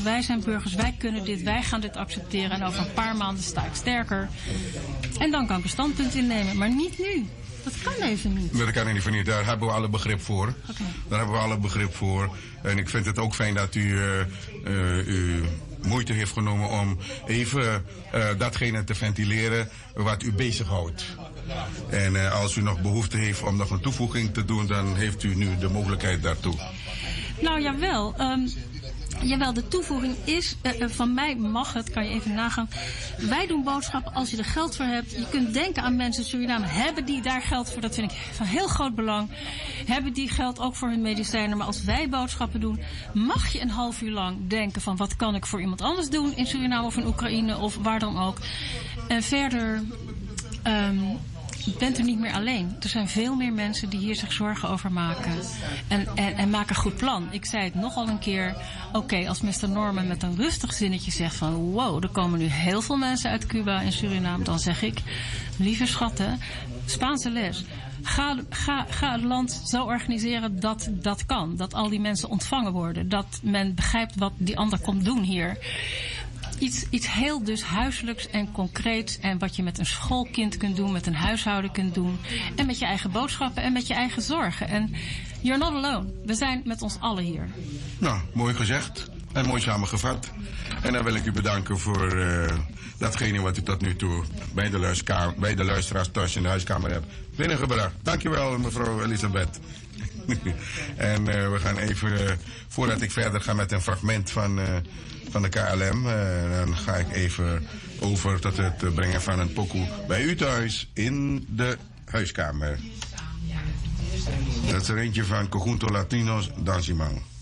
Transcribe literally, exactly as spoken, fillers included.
wij zijn burgers, wij kunnen dit, wij gaan dit accepteren. En over een paar maanden sta ik sterker. En dan kan ik een standpunt innemen, maar niet nu. Dat kan even niet. Dat kan even niet. Daar hebben we alle begrip voor. Okay. Daar hebben we alle begrip voor. En ik vind het ook fijn dat u uh, uh, uh, moeite heeft genomen om even uh, datgene te ventileren wat u bezighoudt. En uh, als u nog behoefte heeft om nog een toevoeging te doen, dan heeft u nu de mogelijkheid daartoe. Nou jawel. Um, jawel, de toevoeging is, uh, van mij mag het, kan je even nagaan. Wij doen boodschappen als je er geld voor hebt. Je kunt denken aan mensen in Suriname. Hebben die daar geld voor? Dat vind ik van heel groot belang. Hebben die geld ook voor hun medicijnen? Maar als wij boodschappen doen, mag je een half uur lang denken van wat kan ik voor iemand anders doen in Suriname of in Oekraïne of waar dan ook. En verder Um, bent u niet meer alleen. Er zijn veel meer mensen die hier zich zorgen over maken. En, en, en maken een goed plan. Ik zei het nogal een keer. Oké, okay, als mister Norman met een rustig zinnetje zegt van wow, er komen nu heel veel mensen uit Cuba en Suriname. Dan zeg ik, lieve schatten, Spaanse les. Ga, ga, ga het land zo organiseren dat dat kan. Dat al die mensen ontvangen worden. Dat men begrijpt wat die ander komt doen hier. Iets, iets heel dus huiselijks en concreets. En wat je met een schoolkind kunt doen, met een huishouden kunt doen. En met je eigen boodschappen en met je eigen zorgen. En you're not alone. We zijn met ons allen hier. Nou, mooi gezegd. En mooi samengevat. En dan wil ik u bedanken voor uh, datgene wat u tot nu toe bij de, luiskamer, bij de luisteraars thuis in de huiskamer hebt binnengebracht. Dankjewel, mevrouw Elisabeth. En uh, we gaan even, uh, voordat ik verder ga met een fragment van, uh, van de K L M, uh, dan ga ik even over tot het uh, brengen van een pokoe bij u thuis in de huiskamer. Dat is er eentje van Conjunto Latinos Dansimang.